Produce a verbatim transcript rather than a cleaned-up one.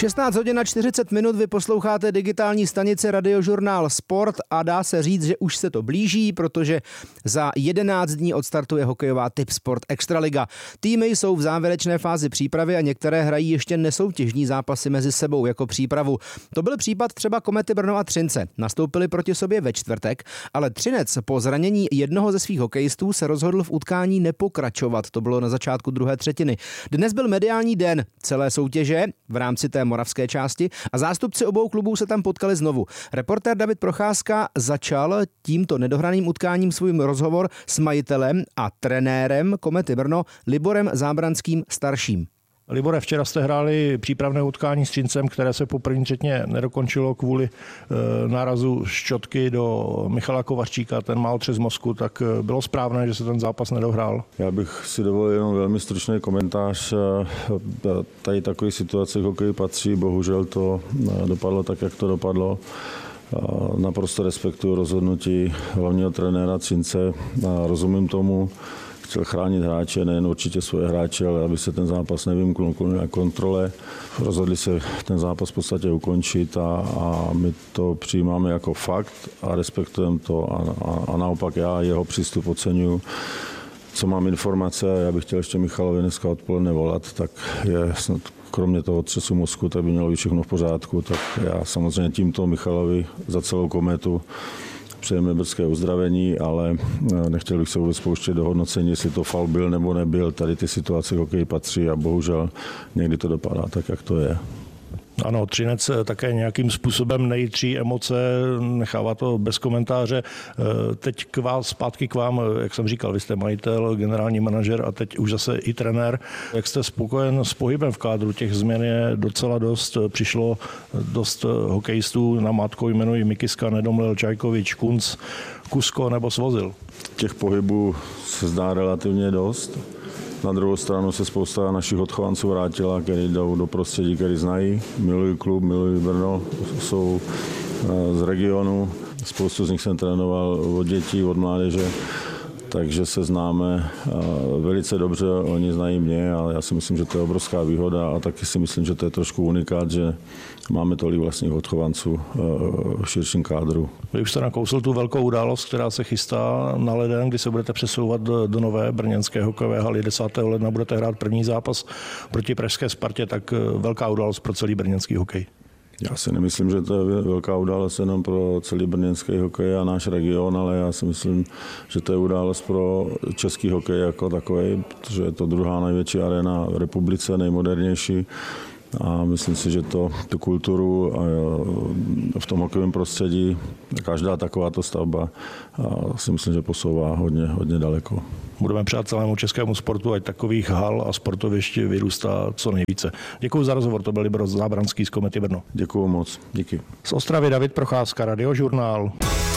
šestnáct hodin a čtyřicet minut, vy posloucháte digitální stanici Radiožurnál Sport a dá se říct, že už se to blíží, protože za jedenáct dní odstartuje hokejová Tipsport Extraliga. Týmy jsou v závěrečné fázi přípravy a některé hrají ještě nesoutěžní zápasy mezi sebou jako přípravu. To byl případ třeba Komety Brno a Třince. Nastoupili proti sobě ve čtvrtek, ale Třinec po zranění jednoho ze svých hokejistů se rozhodl v utkání nepokračovat. To bylo na začátku druhé třetiny. Dnes byl mediální den celé soutěže v rámci té moravské části a zástupci obou klubů se tam potkali znovu. Reportér David Procházka začal tímto nedohraným utkáním svůj rozhovor s majitelem a trenérem Komety Brno Liborem Zábranským starším. Libore, včera jste hráli přípravné utkání s Třincem, které se po první třetině nedokončilo kvůli e, nárazu šťotky do Michala Kovařčíka, ten má otřes mozku, tak bylo správné, že se ten zápas nedohrál? Já bych si dovolil jenom velmi stručný komentář. Tady takové situace k hokeji patří, bohužel to dopadlo tak, jak to dopadlo. Naprosto respektuju rozhodnutí hlavního trenéra Třince a rozumím tomu. Chtěl chránit hráče, nejen určitě svoje hráče, ale aby se ten zápas nevymknul na kontrole. Rozhodli se ten zápas v podstatě ukončit a, a my to přijímáme jako fakt a respektujeme to a, a, a naopak já jeho přístup oceňuju. Co mám informace, já bych chtěl ještě Michalovi dneska odpoledne volat, tak je snad kromě toho otřesu mozku, tak by mělo být všechno v pořádku. Tak já samozřejmě tímto Michalovi za celou Kometu přejeme brzké uzdravení, ale nechtěl bych se vůbec pouštět do hodnocení, jestli to faul byl nebo nebyl. Tady ty situace hokej patří a bohužel někdy to dopadá tak, jak to je. Ano, Třinec také nějakým způsobem nejitří emoce, nechává to bez komentáře. Teď k vás, zpátky k vám, jak jsem říkal, vy jste majitel, generální manažer a teď už zase i trenér. Jak jste spokojen s pohybem v kádru? Těch změn je docela dost. Přišlo dost hokejistů, na mátkou jmenují Mikiska, Nedomlel, Čajkovič, Kunc, Kusko nebo Svozil. Těch pohybů se zdá relativně dost. Na druhou stranu se spousta našich odchovanců vrátila, kteří jdou do prostředí, který znají. Milují klub, milují Brno, jsou z regionu. Spoustu z nich jsem trénoval od dětí, od mládeže, takže se známe velice dobře, oni znají mě a já si myslím, že to je obrovská výhoda a taky si myslím, že to je trošku unikát, že máme tolik vlastních odchovanců v širším kádru. Vy už jste nakousl tu velkou událost, která se chystá na leden, kdy se budete přesouvat do, do nové brněnské hokejové haly. desátého ledna budete hrát první zápas proti pražské Spartě, tak velká událost pro celý brněnský hokej. Já si nemyslím, že to je velká událost jenom pro celý brněnský hokej a náš region, ale já si myslím, že to je událost pro český hokej jako takový, protože je to druhá největší arena v republice, nejmodernější. A myslím si, že to tu kulturu v tom hokejovém prostředí, každá takováto stavba si myslím, že posouvá hodně, hodně daleko. Budeme přát celému českému sportu, ať takových hal a sportovišť vyrůstá co nejvíce. Děkuji za rozhovor, to byl Libor Zábranský z Komety Brno. Děkuji moc, díky. Z Ostravy David Procházka, Radiožurnál.